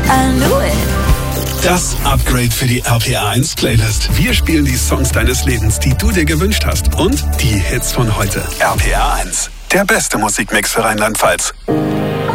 I knew it. Das Upgrade für die RPA1 Playlist. Wir spielen die Songs deines Lebens, die du dir gewünscht hast. Und die Hits von heute. RPA1, der beste Musikmix für Rheinland-Pfalz.